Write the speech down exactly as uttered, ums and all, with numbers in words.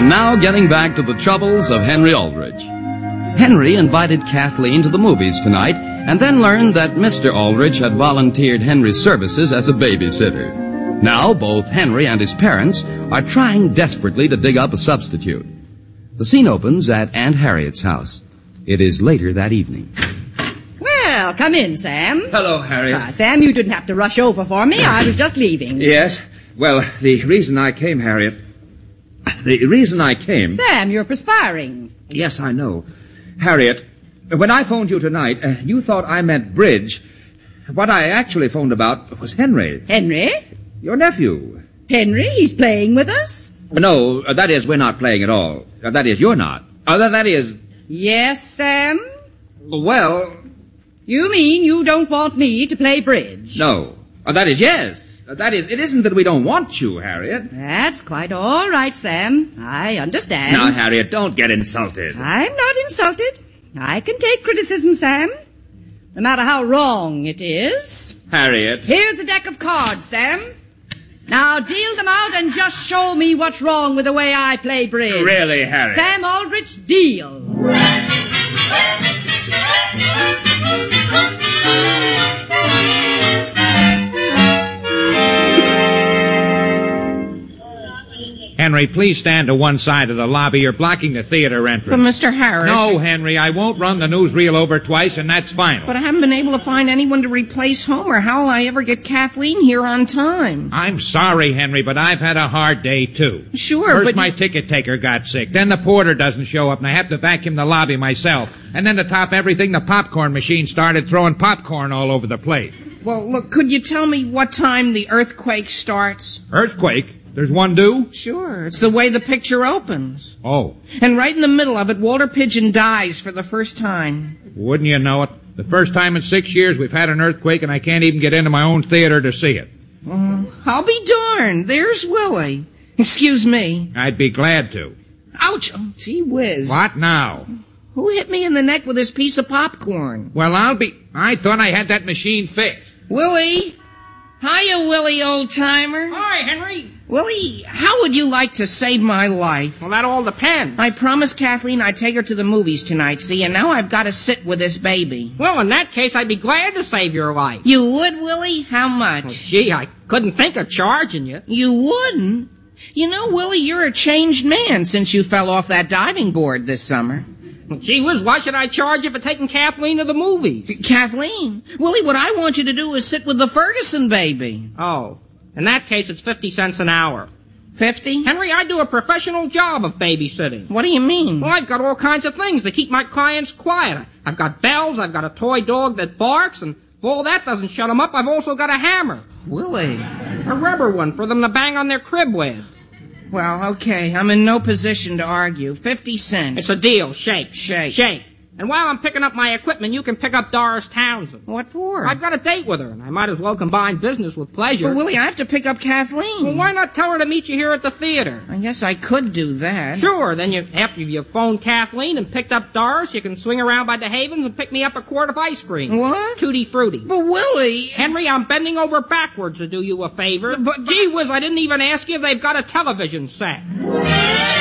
And now getting back to the troubles of Henry Aldrich. Henry invited Kathleen to the movies tonight and then learned that Mister Aldrich had volunteered Henry's services as a babysitter. Now both Henry and his parents are trying desperately to dig up a substitute. The scene opens at Aunt Harriet's house. It is later that evening. Well, come in, Sam. Hello, Harriet. Ah, Sam, you didn't have to rush over for me. I was just leaving. Yes? Well, the reason I came, Harriet... The reason I came... Sam, you're perspiring. Yes, I know. Harriet, when I phoned you tonight, uh, you thought I meant bridge. What I actually phoned about was Henry. Henry? Your nephew. Henry? He's playing with us? No, uh, that is, we're not playing at all. Uh, that is, you're not. Uh, that, that is... Yes, Sam? Well... You mean you don't want me to play bridge? No. Uh, that is, yes. Uh, that is, it isn't that we don't want you, Harriet. That's quite all right, Sam. I understand. Now, Harriet, don't get insulted. I'm not insulted. I can take criticism, Sam. No matter how wrong it is. Harriet. Here's a deck of cards, Sam. Now deal them out and just show me what's wrong with the way I play bridge. Really, Harriet? Sam Aldrich, deal. Henry, please stand to one side of the lobby. You're blocking the theater entrance. But, Mister Harris... No, Henry, I won't run the newsreel over twice, and that's final. But I haven't been able to find anyone to replace Homer. How'll I ever get Kathleen here on time? I'm sorry, Henry, but I've had a hard day, too. Sure, First but... my ticket taker got sick. Then the porter doesn't show up, and I have to vacuum the lobby myself. And then to top everything, the popcorn machine started throwing popcorn all over the place. Well, look, could you tell me what time the earthquake starts? Earthquake? There's one due? Sure, it's the way the picture opens. Oh. And right in the middle of it, Walter Pigeon dies for the first time. Wouldn't you know it? The first time in six years we've had an earthquake, and I can't even get into my own theater to see it. Uh, I'll be darned. There's Willie. Excuse me. I'd be glad to. Ouch! Oh, gee whiz. What now? Who hit me in the neck with this piece of popcorn? Well, I'll be... I thought I had that machine fixed. Willie! Hiya, Willie, old-timer. Hi, Henry. Willie, how would you like to save my life? Well, that all depends. I promised Kathleen I'd take her to the movies tonight, see, and now I've got to sit with this baby. Well, in that case, I'd be glad to save your life. You would, Willie? How much? Well, gee, I couldn't think of charging you. You wouldn't? You know, Willie, you're a changed man since you fell off that diving board this summer. Well, gee whiz, why should I charge you for taking Kathleen to the movies? Kathleen? Willie, what I want you to do is sit with the Ferguson baby. Oh, in that case, it's fifty cents an hour. Fifty? Henry, I do a professional job of babysitting. What do you mean? Well, I've got all kinds of things to keep my clients quiet. I've got bells, I've got a toy dog that barks, and if all that doesn't shut them up, I've also got a hammer. Willie. A rubber one for them to bang on their crib with. Well, okay, I'm in no position to argue. Fifty cents. It's a deal. Shake. Shake. Shake. And while I'm picking up my equipment, you can pick up Doris Townsend. What for? I've got a date with her, and I might as well combine business with pleasure. But, Willie, I have to pick up Kathleen. Well, why not tell her to meet you here at the theater? I guess I could do that. Sure, then you, after you phoned Kathleen and picked up Doris, you can swing around by the Havens and pick me up a quart of ice cream. What? Tutti Frutti. But, Willie... Henry, I'm bending over backwards to do you a favor. But, but... Gee whiz, I didn't even ask you if they've got a television set.